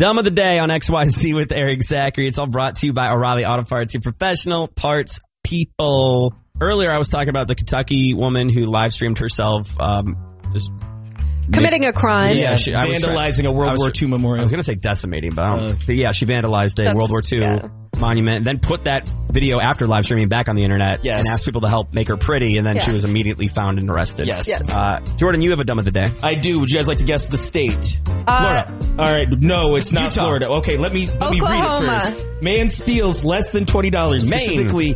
Dumb of the day on XYZ with Eric Zachary. It's all brought to you by O'Reilly Auto Parts, your professional parts people. Earlier, I was talking about the Kentucky woman who live streamed herself just committing a crime. Yeah, vandalizing a World War II memorial. I was going to say decimating, but yeah, she vandalized a World War II monument and then put that video after live streaming back on the internet and asked people to help make her pretty, and then she was immediately found and arrested. Yes. Jordan, you have a dumb of the day. I do. Would you guys like to guess the state? Florida. All right. No, it's not Utah. Florida. Okay, let me read it first. Man steals less than $20, specifically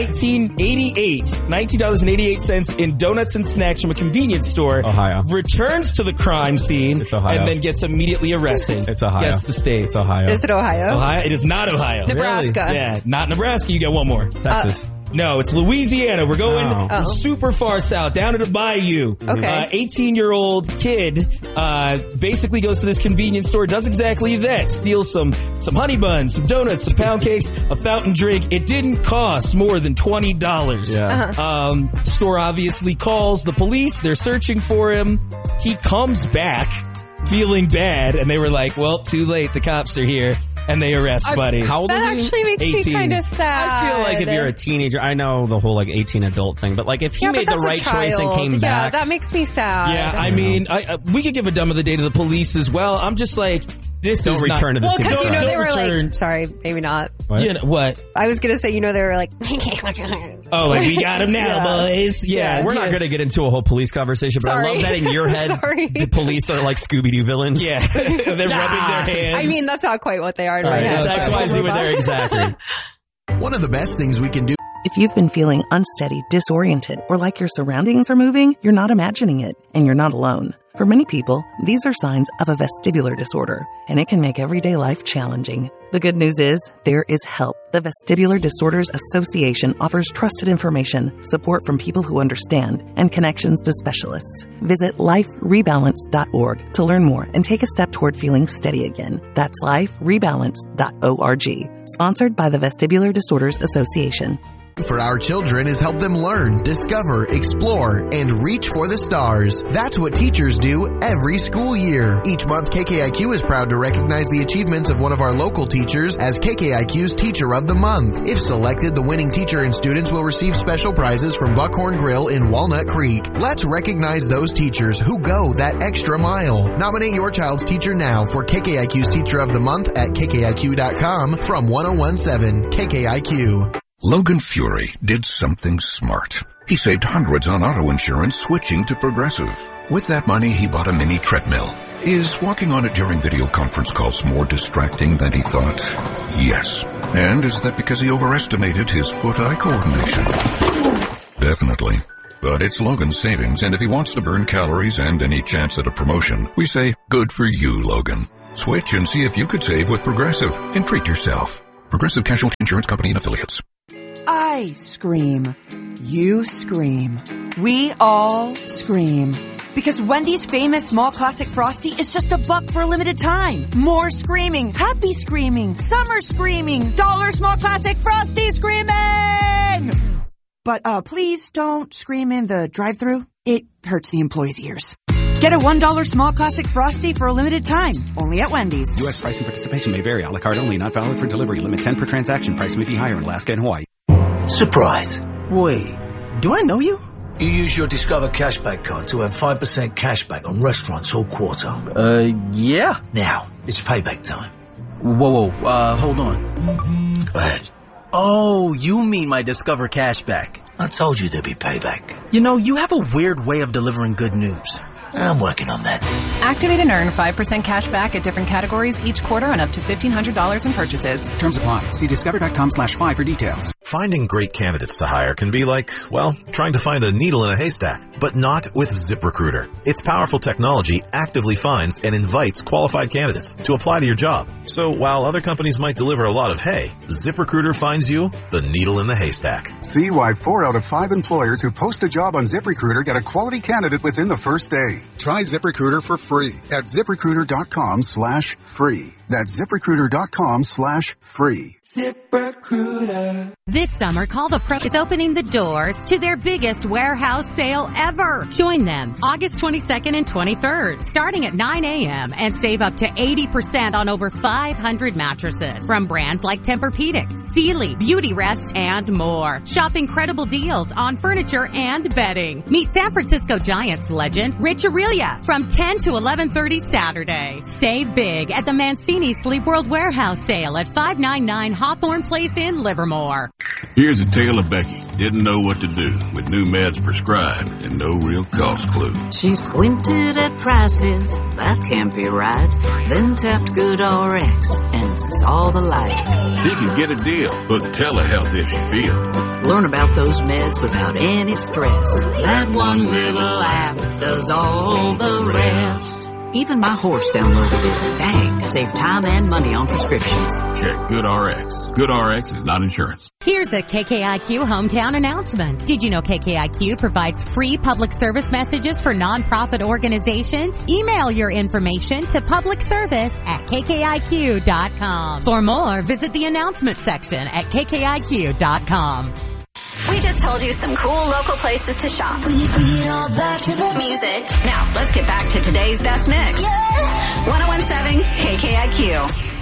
$19.88 in donuts and snacks from a convenience store. Ohio. Returns to the crime scene. It's Ohio. And then gets immediately arrested. It's Ohio. Guess the state. It's Ohio. Is it Ohio? Ohio? It is not Ohio. Nebraska. Really? Yeah, not Nebraska. You get one more. Texas. No, it's Louisiana. We're going super far south, down to the bayou. Okay. 18-year-old kid basically goes to this convenience store, does exactly that. Steals some honey buns, some donuts, some pound cakes, a fountain drink. It didn't cost more than $20. Yeah. Store obviously calls the police. They're searching for him. He comes back feeling bad, and they were like, well, too late. The cops are here. And they arrest Buddy. How old that is he? actually makes 18. me kind of sad. I feel like if you're a teenager, I know the whole 18 adult thing, but if he made the right choice and came back. Yeah, that makes me sad. Yeah, I mean, we could give a dumb of the day to the police as well. I'm just like, this don't is return not... to the scene. Well, because they were return. sorry, maybe not. What? You know, what? I was going to say, they were like... Oh, we got him now, boys. Yeah, we're not going to get into a whole police conversation, but I love that in your head, the police are like Scooby-Doo villains. Yeah, they're rubbing their hands. I mean, that's not quite what they are in my head. It's XYZ with Eric Zachary. One of the best things we can do. If you've been feeling unsteady, disoriented, or like your surroundings are moving, you're not imagining it, and you're not alone. For many people, these are signs of a vestibular disorder, and it can make everyday life challenging. The good news is, there is help. The Vestibular Disorders Association offers trusted information, support from people who understand, and connections to specialists. Visit liferebalance.org to learn more and take a step toward feeling steady again. That's liferebalance.org. Sponsored by the Vestibular Disorders Association. For our children is help them learn, discover, explore, and reach for the stars. That's what teachers do every school year. Each month, KKIQ is proud to recognize the achievements of one of our local teachers as KKIQ's Teacher of the Month. If selected, the winning teacher and students will receive special prizes from Buckhorn Grill in Walnut Creek. Let's recognize those teachers who go that extra mile. Nominate your child's teacher now for KKIQ's Teacher of the Month at KKIQ.com from 1017 KKIQ. Logan Fury did something smart. He saved hundreds on auto insurance switching to Progressive. With that money, he bought a mini treadmill. Is walking on it during video conference calls more distracting than he thought? Yes. And is that because he overestimated his foot-eye coordination? Definitely. But it's Logan's savings, and if he wants to burn calories and any chance at a promotion, we say, good for you, Logan. Switch and see if you could save with Progressive and treat yourself. Progressive Casualty Insurance Company and Affiliates. I scream. You scream. We all scream. Because Wendy's famous small classic Frosty is just $1 for a limited time. More screaming, happy screaming, summer screaming, dollar small classic Frosty screaming! But please don't scream in the drive-thru. It hurts the employees' ears. Get a $1 small classic Frosty for a limited time. Only at Wendy's. U.S. price and participation may vary. A la carte only. Not valid for delivery. Limit 10 per transaction. Price may be higher in Alaska and Hawaii. Surprise. Wait, do I know you? You use your Discover Cashback card to earn 5% cashback on restaurants all quarter. Yeah. Now, it's payback time. Whoa, hold on. Go ahead. Oh, you mean my Discover Cashback. I told you there'd be payback. You know, you have a weird way of delivering good news. I'm working on that. Activate and earn 5% cash back at different categories each quarter on up to $1,500 in purchases. Terms apply. See discover.com/5 for details. Finding great candidates to hire can be like, well, trying to find a needle in a haystack, but not with ZipRecruiter. Its powerful technology actively finds and invites qualified candidates to apply to your job. So while other companies might deliver a lot of hay, ZipRecruiter finds you the needle in the haystack. See why 4 out of 5 employers who post a job on ZipRecruiter get a quality candidate within the first day. Try ZipRecruiter for free at ZipRecruiter.com/free. That's ZipRecruiter.com/free. ZipRecruiter. This summer, Call the Pro is opening the doors to their biggest warehouse sale ever. Join them August 22nd and 23rd, starting at 9 a.m. and save up to 80% on over 500 mattresses from brands like Tempur-Pedic, Sealy, Beauty Rest, and more. Shop incredible deals on furniture and bedding. Meet San Francisco Giants legend Rich Aurelia from 10 to 11:30 Saturday. Save big at the Mancini Sleep World Warehouse Sale at 599 Hawthorne Place in Livermore. Here's a tale of Becky. Didn't know what to do with new meds prescribed and no real cost clue. She squinted at prices, that can't be right. Then tapped GoodRx and saw the light. She could get a deal, book telehealth if she feels. Learn about those meds without any stress. That one little app does all the rest. Even my horse downloaded it. Dang, save time and money on prescriptions. Check GoodRx. GoodRx is not insurance. Here's a KKIQ hometown announcement. Did you know KKIQ provides free public service messages for nonprofit organizations? Email your information to publicservice@kkiq.com. For more, visit the announcement section at kkiq.com. We just told you some cool local places to shop. Bring it all back to the music. Now, let's get back to today's best mix. Yeah! 101.7 KKIQ.